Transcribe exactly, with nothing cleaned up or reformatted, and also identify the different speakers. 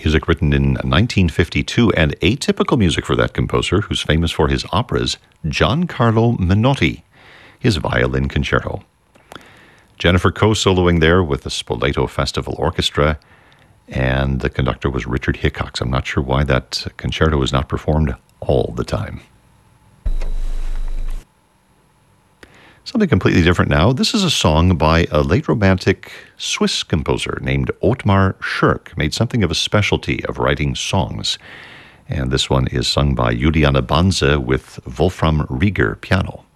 Speaker 1: music written in nineteen fifty-two, and atypical music for that composer, who's famous for his operas, Giancarlo Menotti, his violin concerto. Jennifer Coe soloing there with the Spoleto Festival Orchestra, and the conductor was Richard Hickox. I'm not sure why that concerto is not performed all the time. Something completely different now. This is a song by a late Romantic Swiss composer named Ottmar Schirk, made something of a specialty of writing songs. And this one is sung by Juliana Banze with Wolfram Rieger piano.